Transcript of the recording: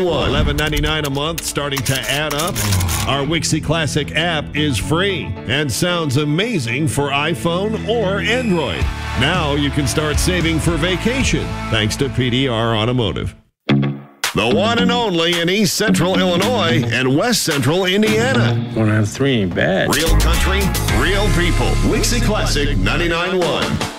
$11.99 a month, starting to add up. Our Wixie Classic app is free and sounds amazing for iPhone or Android. Now you can start saving for vacation thanks to PDR Automotive. The one and only in East Central Illinois and West Central Indiana. 1 out of 3 ain't bad. Real country, real people. Wixie Classic 99.1.